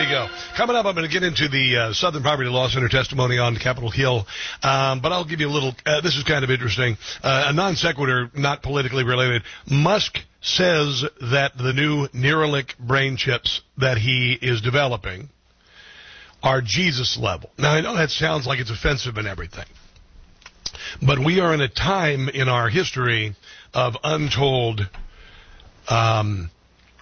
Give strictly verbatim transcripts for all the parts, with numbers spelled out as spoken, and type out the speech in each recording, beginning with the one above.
go. Coming up, I'm going to get into the uh, Southern Poverty Law Center testimony on Capitol Hill, um, but I'll give you a little, uh, this is kind of interesting, uh, a non sequitur, not politically related. Musk says that the new Neuralink brain chips that he is developing are Jesus level. Now, I know that sounds like it's offensive and everything, but we are in a time in our history of untold um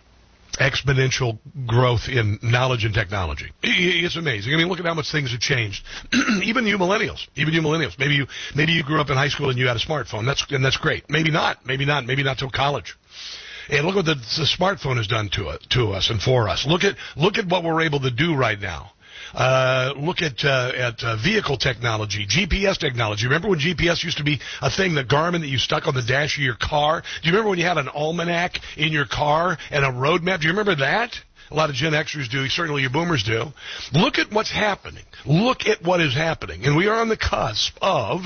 exponential growth in knowledge and technology. It's amazing. I mean, look at how much things have changed. Even you millennials, even you millennials. Maybe you, maybe you grew up in high school and you had a smartphone. That's, and that's great. Maybe not. Maybe not. Maybe not till college. And look what the, the smartphone has done to us, to us and for us. Look at, look at what we're able to do right now. Uh, look at, uh, at, uh, vehicle technology, G P S technology. Remember when G P S used to be a thing, the Garmin that you stuck on the dash of your car? Do you remember when you had an almanac in your car and a road map? Do you remember that? A lot of Gen Xers do. Certainly your boomers do. Look at what's happening. Look at what is happening. And we are on the cusp of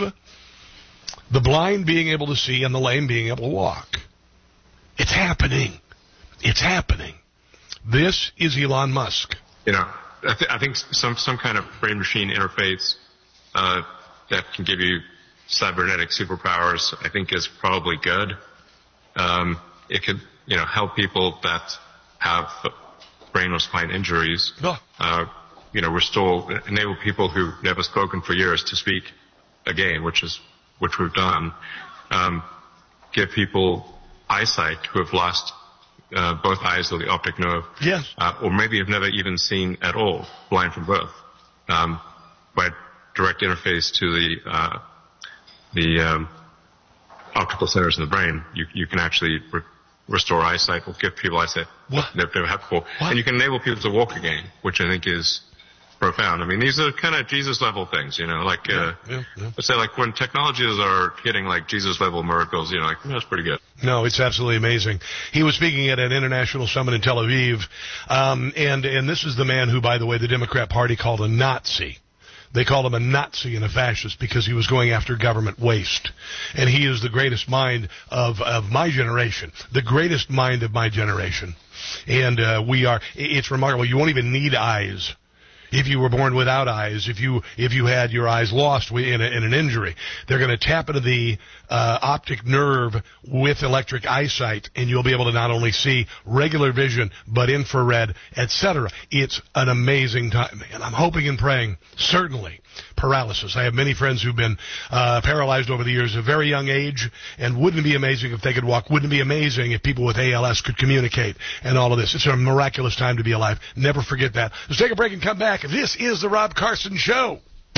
the blind being able to see and the lame being able to walk. It's happening. It's happening. This is Elon Musk. You know, I, th- I think some some kind of brain-machine interface uh, that can give you cybernetic superpowers, I think, is probably good. Um, it could, you know, help people that have brain or spine injuries. Oh. Uh, you know, restore, enable people who've never spoken for years to speak again, which is which we've done. Um, give people eyesight who have lost Uh, both eyes or the optic nerve, yes, uh, or maybe have never even seen at all, blind from birth, um, by direct interface to the uh, the um, optical centers in the brain. You you can actually re- restore eyesight or give people eyesight they've never had before, what? and you can enable people to walk again, which I think is profound. I mean, these are kind of Jesus-level things, you know, like, uh, yeah, yeah, yeah. let's say, like, when technologies are hitting, like, Jesus-level miracles, you know, like, that's pretty good. No, it's absolutely amazing. He was speaking at an international summit in Tel Aviv, um, and, and this is the man who, by the way, the Democrat Party called a Nazi. They called him a Nazi and a fascist because he was going after government waste. And he is the greatest mind of, of my generation, the greatest mind of my generation. And uh, we are, it's remarkable. You won't even need eyes. If you were born without eyes, if you if you had your eyes lost in, a, in an injury, they're going to tap into the uh, optic nerve with electric eyesight, and you'll be able to not only see regular vision, but infrared, et cetera. It's an amazing time, and I'm hoping and praying, certainly, paralysis. I have many friends who've been uh, paralyzed over the years at a very young age, and wouldn't it be amazing if they could walk? Wouldn't it be amazing if people with A L S could communicate and all of this? It's a miraculous time to be alive. Never forget that. Let's take a break and come back. This is the Rob Carson Show.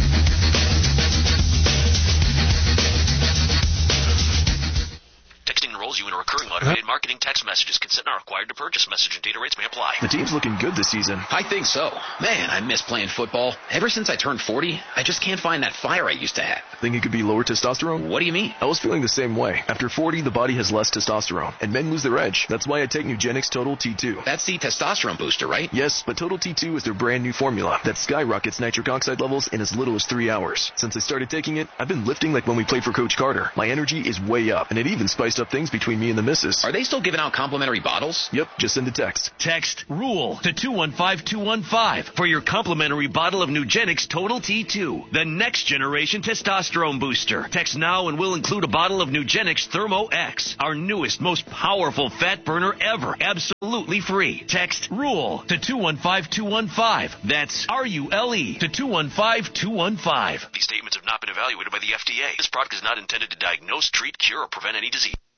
Texting enrolls you in a recurring automated marketing text messages. Consent not required to purchase. Message and data rates may apply. The team's looking good this season. I think so. Man, I miss playing football. Ever since I turned forty, I just can't find that fire I used to have. Think it could be lower testosterone? What do you mean? I was feeling the same way. After forty, the body has less testosterone, and men lose their edge. That's why I take Nugenix Total T two. That's the testosterone booster, right? Yes, but Total T two is their brand new formula that skyrockets nitric oxide levels in as little as three hours. Since I started taking it, I've been lifting like when we played for Coach Carter. My energy is way up, and it even spiced up things between me and the missus. Are they still giving out complimentary bottles? Yep, just send a text. Text RULE to two one five two one five for your complimentary bottle of Nugenix Total T two, the next generation testosterone booster. Text now and we'll include a bottle of Nugenix Thermo X, our newest, most powerful fat burner ever, absolutely free. Text RULE to two one five two one five. That's R U L E to two one five two one five. These statements have not been evaluated by the F D A. This product is not intended to diagnose, treat, cure, or prevent any disease.